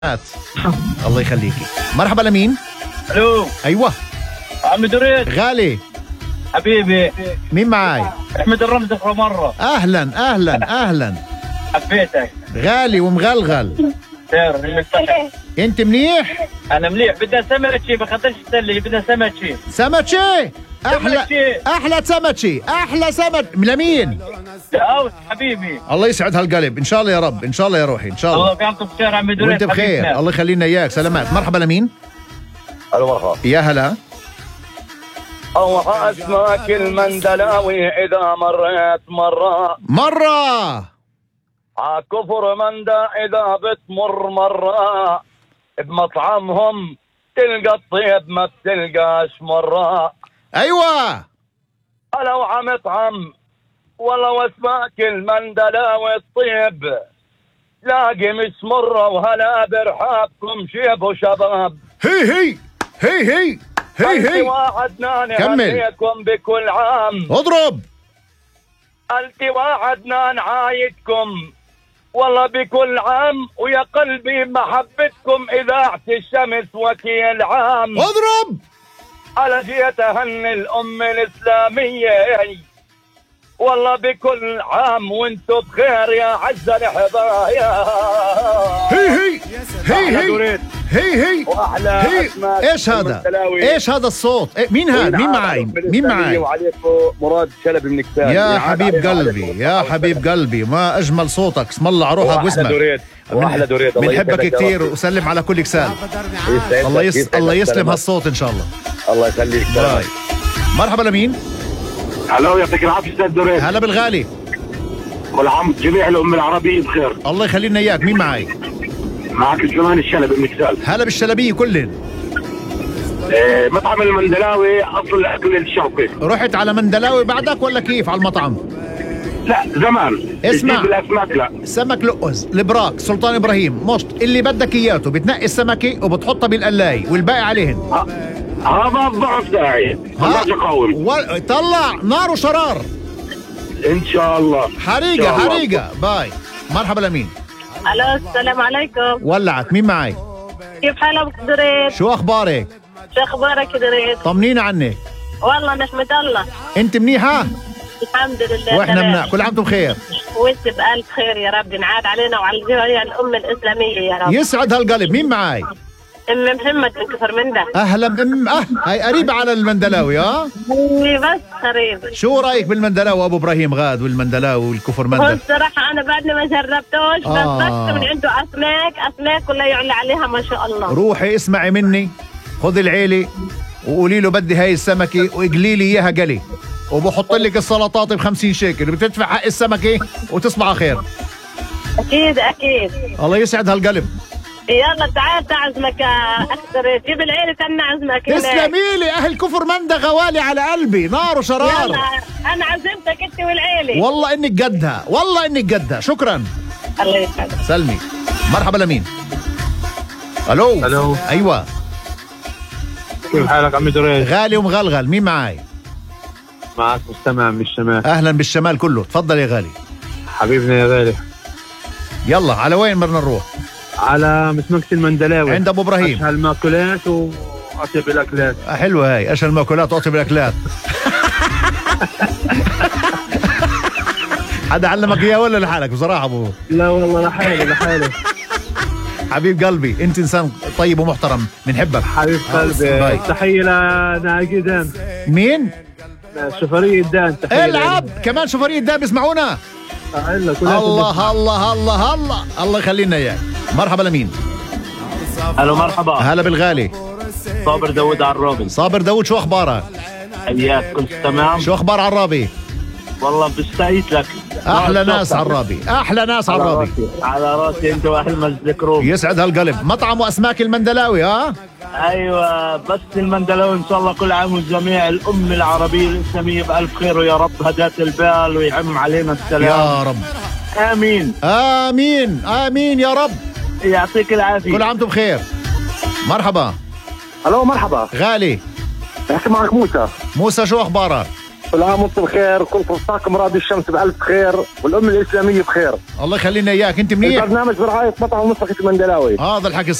الله يخليكي. مرحبا لمين؟ الو. ايوه عم دريد غالي حبيبي. مين معاي؟ احمد الرمز اخر مره. اهلا اهلا اهلا حبيتك غالي ومغلغل. خير انت منيح؟ انا مليح. بدنا سمكه ما خدتش تسلي. بدنا سمكه. سمكه احلى سمكة. احلى سمكه احلى سمك. لمين؟ اوس حبيبي. الله يسعد هالقلب ان شاء الله يا رب. ان شاء الله يا روحي ان شاء الله الله. يعطيكم بخير عم دريد. وانت بخير. الله يخلينا اياك. سلامات. مرحبا لمين؟ الو مرحبا. يا هلا. الله اسمك المندلاوي اذا مريت مرة عكفر مندا اذا بتمر مرة بمطعمهم تلقى الطيب ما بتلقاش مرة. ايوه لو عمطعم والله واسمك المندلاوي الطيب لاقي مش مرة وهلا برحابكم شيب وشباب. هي هي وعدنان كمل. عليكم بكل عام. اضرب. أنت وعدنان عايدكم والله بكل عام ويا قلبي محبتكم إذاعة الشمس وكيل عام. اضرب. على جيت أهني الأمة الإسلامية والله بكل عام وانتم بخير يا عز الحبايا. هي واحلى ايش هذا؟ ايش هذا الصوت؟ مين هذا؟ مين معي؟ مين معي؟ وعليكم مراد شلبي من كتاب. يا حبيب قلبي يا حبيب قلبي ما اجمل صوتك. اسم الله على روحك واسمك. واحلى دريد. بنحبك كثير وسلم على كل كسال. الله يسلم هالصوت ان شاء الله. الله يخليك. باي. مرحبا لمين؟ هلا يعطيك العافيه استاذ دريد. هلا بالغالي. كل عام جميع الامه العربيه بخير. الله يخلينا اياك. مين معي؟ معك سليمان الشلبي من كتاب. هلا بالشلبيه كلن. مطعم المندلاوي اصل الاكل الشرقي. رحت على مندلاوي بعدك ولا كيف على المطعم؟ لا زمان. اسمع. الاسماك لا. سمك لقز البراك سلطان ابراهيم مشط اللي بدك اياته. بتنقي السمكه وبتحطها بالقلايه والباقي عليهن. هذا الضعف داعي. الله يقاوم. طلع نار وشرار ان شاء الله. حريقه. باي. مرحبا لمين؟ الو السلام عليكم. ولعت. مين معي؟ كيف حالك دريد؟ شو اخبارك؟ شو اخبارك دريد؟ طمنينا عنك. والله نحمد الله. انت منيحه؟ الحمد لله. واحنا منيح. كل عام وانتم بخير. وانت بألف خير يا رب. نعاد علينا وعلى جميع الأمة الإسلامية يا رب. يسعد هالقلب. مين معي؟ ام محمد من كفر مندا. اهلا هاي قريبه على المندلاوي. بس قريب. شو رايك بالمندلاوي ابو ابراهيم غاد والمندلاوي والكفر مندا؟ هو الصراحه انا بعدني ما جربتوش. بس من عنده اسماك ولا يعلى عليها ما شاء الله. روحي اسمعي مني. خذي العيله وقولي له بدي هاي السمكه واقلي لي اياها قلي وبحط لك السلطات ب50 شيكل وبتدفع حق السمكه وتصبح على خير. اكيد. الله يسعد هالقلب. يلا تعال تعزمك اكثر. جيب العيله نعزمك. تسلمي لي. اهل كفر مندا غوالي على قلبي نار وشرار. يلا انا عزمتك انت والعيله. والله انك قدها. والله انك قدها. شكرا. الله يسعدك. سلمي. مرحبا لمين؟ الو. ايوه. كيف حالك عمي دريد؟ غالي ومغلغل. مين معاي؟ معك مستمع من الشمال. اهلا بالشمال كله. تفضل يا غالي. حبيبنا يا غالي. يلا على وين بدنا نروح؟ على مسمكة المندلاوي عند ابو ابراهيم. اشهى المأكولات واطيب الاكلات. حلوه هاي. اشهى المأكولات واطيب الاكلات. حدا علمك اياه ولا لحالك بصراحه ابو؟ لا والله لحالي. حبيب قلبي انت انسان طيب ومحترم بنحبك. حبيب قلبي. تحيه لناقي دان. مين؟ شوفرية دان. تحيه. العب كمان شوفرية دان بيسمعونا. الله يخلينا اياك. مرحبا لمين؟ الو مرحبا. هلا بالغالي. صابر داود عرابي. صابر داود شو اخبارك؟ اياك كنت تمام؟ شو اخبار عرابي؟ والله بشتاقت لك. احلى ناس عرابي. على راسي انت واهل مسجد كروب. يسعد هالقلب. مطعم واسماك المندلاوي. ايوه بس المندلاوي ان شاء الله كل عام والجميع الامه العربيه الاسلاميه بالف خير ويا رب هداة البال ويعم علينا السلام يا رب. امين يا رب. يعطيك العافيه. كل عام وانتم بخير. مرحبا. الو مرحبا. غالي. بحكي معك موسى. شو اخبارك؟ كل عام وانتم بخير، كل فرصاكم راديو الشمس بألف خير، والأمة الإسلامية بخير. الله يخلينا اياك. انت منيح؟ البرنامج برعاية مطعم مسقط المندلاوي. هذا الحكي